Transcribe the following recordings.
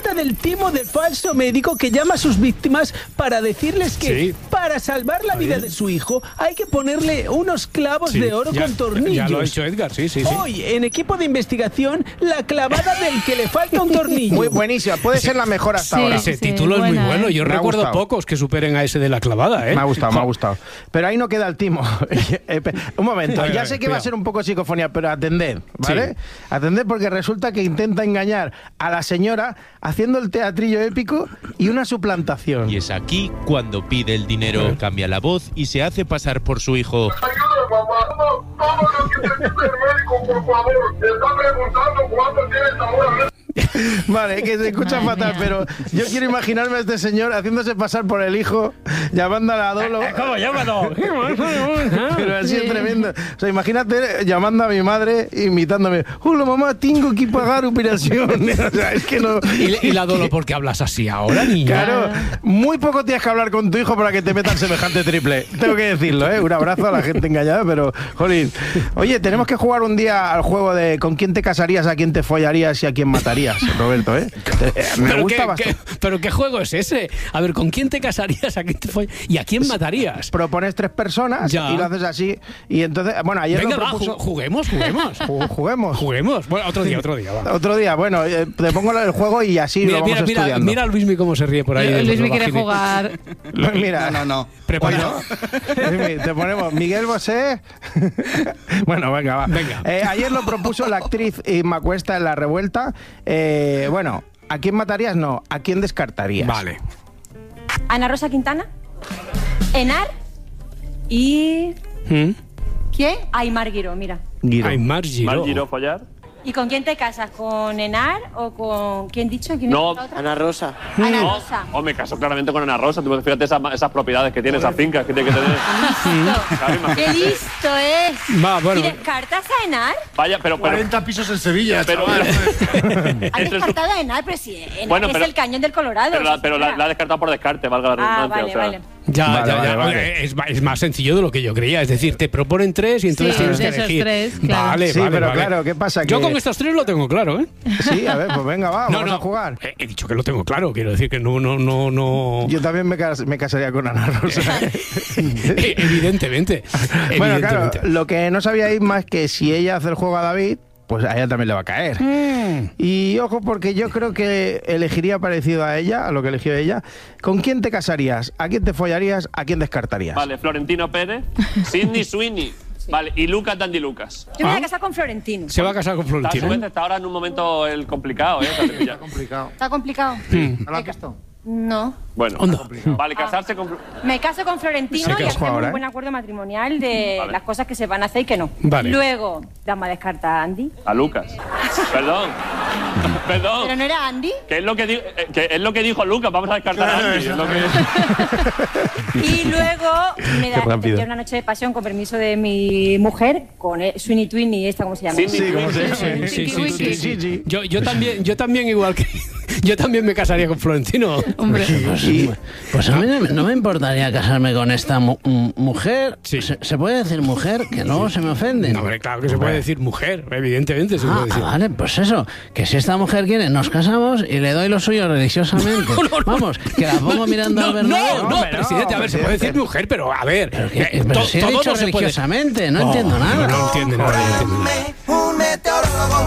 trata del timo del falso médico que llama a sus víctimas para decirles que para salvar la vida de su hijo hay que ponerle unos clavos de oro con tornillos. Ya lo ha dicho Edgar, sí. Hoy, en equipo de investigación, la clavada del que le falta un tornillo. Muy buenísima, puede ser la mejor hasta ahora. Ese título es muy bueno. Yo recuerdo pocos que superen a ese de la clavada, ¿eh? Me ha gustado. Pero ahí no queda el timo. Un momento, ya sé que va a ser un poco psicofonía, pero atended, ¿vale? Atended porque resulta que intenta engañar a la señora haciendo el teatrillo épico y una suplantación. Y es aquí cuando pide el dinero, cambia la voz y se hace pasar por su hijo. Ayúdame, papá. ¿Cómo no quieres ser médico, por favor? Te está preguntando cuánto tienes ahora. Vale, que se escucha fatal, pero yo quiero imaginarme a este señor haciéndose pasar por el hijo, llamando a la Dolo. ¿Cómo llámalo? Pero así es tremendo. O sea, imagínate llamando a mi madre, invitándome. Hola, mamá, tengo que pagar operación. O sea, es que no. ¿Y la Dolo por qué hablas así ahora, niña? Claro, muy poco tienes que hablar con tu hijo para que te metan semejante triple. Tengo que decirlo, ¿eh? Un abrazo a la gente engañada, pero, jolín. Oye, tenemos que jugar un día al juego de con quién te casarías, a quién te follarías y a quién matarías. Roberto, ¿eh? Me gusta bastante. ¿Pero qué juego es ese? A ver, ¿con quién te casarías? ¿A quién te y a quién matarías? Propones 3 personas y lo haces así. Y entonces, bueno, ayer venga, lo propuso... juguemos. Juguemos. Bueno, otro día, va. Otro día, bueno, te pongo el juego y así lo vamos estudiando. Mira a Luismi cómo se ríe por ahí. Luismi quiere jugar. Mira, no. Preparado. Te ponemos Miguel Bosé. Bueno, venga. Ayer lo propuso la actriz Inma Cuesta en La Revuelta. Bueno, ¿a quién matarías? No, ¿a quién descartarías? Vale. Ana Rosa Quintana, Enar y... ¿Quién? Aymar Guiró, mira. Aymar Guiró. Follar. ¿Y con quién te casas? ¿Con Enar o con... ¿Quién dicho? ¿Quién No, otra? Ana Rosa. Ana Rosa. Oh, me caso claramente con Ana Rosa. Tú fíjate esas propiedades que tiene, esas fincas que tiene que tener. ¡Qué listo es! Bueno. ¿Y descartas a Enar? Vaya, pero 40 pisos en Sevilla, pero ¿Has descartado a Enar? Pero si Enar es el cañón del Colorado. Pero la ha descartado por descarte, valga la redundancia. Vale. Ya. Es más sencillo de lo que yo creía. Es decir, te proponen 3 y entonces tienes que elegir. Esos 3, claro. Vale, pero claro, ¿qué pasa? Yo con estos 3 lo tengo claro, ¿eh? Sí, a ver, pues venga, vamos a jugar. He dicho que lo tengo claro, quiero decir que no. Yo también me casaría con Ana Rosa. Evidentemente. Bueno, claro, lo que no sabía Isma es que si ella hace el juego a David, pues a ella también le va a caer. Y ojo, porque yo creo que elegiría parecido a ella, a lo que eligió ella. ¿Con quién te casarías? ¿A quién te follarías? ¿A quién descartarías? Vale, Florentino Pérez, Sidney Sweeney. Sí. Vale, y Lucas Dandy Lucas. Yo me voy a casar con Florentino. Se va a casar con Florentino. Está ahora en un momento complicado, ¿eh? Está complicado. ¿Está complicado? ¿No lo has visto? No. Bueno, vale, casarse con... Me caso con Florentino y hacemos un buen acuerdo matrimonial de las cosas que se van a hacer y que no. Vale. Luego, vamos a descartar a Andy. A Lucas. Perdón. ¿Pero no era Andy? Que es lo que dijo Lucas, vamos a descartar a Andy. Y luego me da una noche de pasión con permiso de mi mujer, con Sweeney Tweeney, esta, ¿cómo se llama? Sí. Yo también igual que... Yo también me casaría con Florentino. Hombre, pues a mí no me importaría casarme con esta mujer. Sí. ¿Se puede decir mujer? Que luego se me ofenden. No, hombre, claro que se puede decir mujer, evidentemente se puede decir. Vale, pues eso, que si esta mujer quiere, nos casamos y le doy lo suyo religiosamente. Vamos, que la pongo mirando al Bernabéu. No, presidente, a ver, se puede decir mujer, pero a ver. Pero si he dicho religiosamente, no entiendo nada. No entiende nada. Un meteorólogo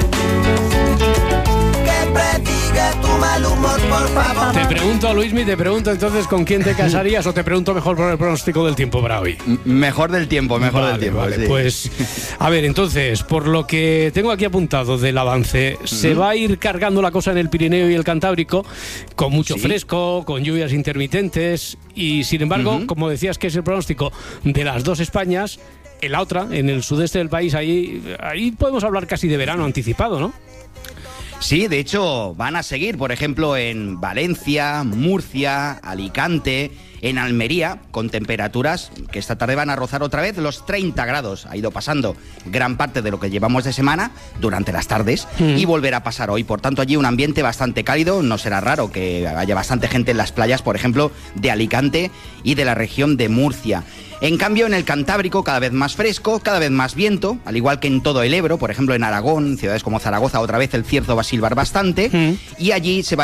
que prediga tu mal humor, por favor. Te pregunto, Luismi, entonces con quién te casarías o te pregunto mejor por el pronóstico del tiempo para hoy. Mejor del tiempo. Vale, sí. Pues, a ver, entonces, por lo que tengo aquí apuntado del avance, se va a ir cargando la cosa en el Pirineo y el Cantábrico, con mucho fresco, con lluvias intermitentes, y sin embargo, como decías que es el pronóstico de las dos Españas, en la otra, en el sudeste del país, ahí podemos hablar casi de verano anticipado, ¿no? Sí, de hecho, van a seguir, por ejemplo, en Valencia, Murcia, Alicante, en Almería, con temperaturas que esta tarde van a rozar otra vez los 30 grados. Ha ido pasando gran parte de lo que llevamos de semana durante las tardes y volverá a pasar hoy. Por tanto, allí un ambiente bastante cálido. No será raro que haya bastante gente en las playas, por ejemplo, de Alicante y de la región de Murcia. En cambio, en el Cantábrico, cada vez más fresco, cada vez más viento, al igual que en todo el Ebro, por ejemplo, en Aragón, ciudades como Zaragoza, otra vez el cierzo va a silbar bastante, y allí se va